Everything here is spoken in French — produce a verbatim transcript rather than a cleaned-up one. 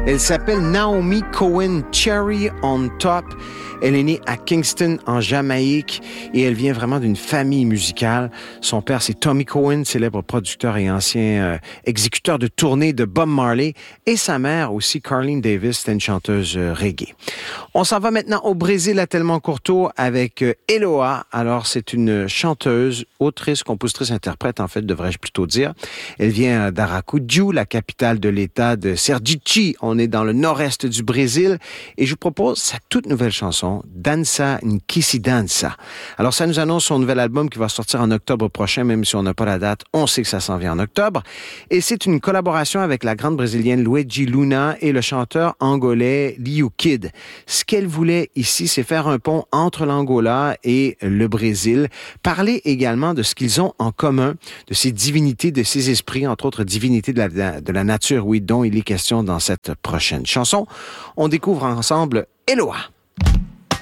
Elle s'appelle Naomi Cohen, Cherry on Top. Elle est née à Kingston, en Jamaïque, et elle vient vraiment d'une famille musicale. Son père, c'est Tommy Cohen, célèbre producteur et ancien euh, exécuteur de tournée de Bob Marley, et sa mère aussi, Carleen Davis, c'était une chanteuse euh, reggae. On s'en va maintenant au Brésil, à Telmancourto, avec euh, Eloá. Alors, c'est une chanteuse, autrice, compositrice, interprète, en fait, devrais-je plutôt dire. Elle vient d'Aracaju, la capitale de l'État de Sergipe. On est dans le nord-est du Brésil, et je vous propose sa toute nouvelle chanson, Dança Nkisi Dança. Alors, ça nous annonce son nouvel album qui va sortir en octobre prochain, même si on n'a pas la date, on sait que ça s'en vient en octobre. Et c'est une collaboration avec la grande brésilienne Luigi Luna et le chanteur angolais Liu Kid. Ce qu'elle voulait ici, c'est faire un pont entre l'Angola et le Brésil, parler également de ce qu'ils ont en commun, de ces divinités, de ces esprits, entre autres divinités de la, de la nature, oui, dont il est question dans cette prochaine chanson. On découvre ensemble Eloá.